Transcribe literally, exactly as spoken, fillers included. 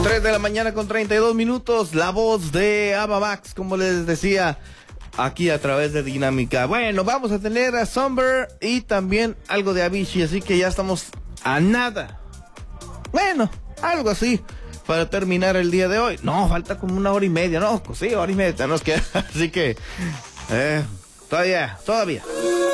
tres de la mañana con treinta y dos minutos, la voz de Ava Max, como les decía, aquí a través de Dinámica. Bueno, vamos a tener a Somber y también algo de Avicii, así que ya estamos a nada. Bueno, algo así para terminar el día de hoy. No, falta como una hora y media, no, sí, hora y media nos queda, así que, eh, todavía, todavía.